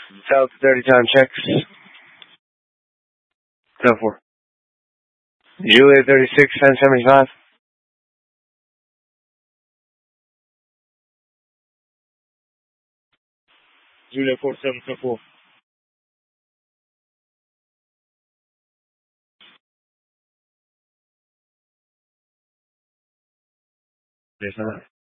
Delta 30 time checks. 4. Juliet 36, 1075. Juliet 47, 4. Yes,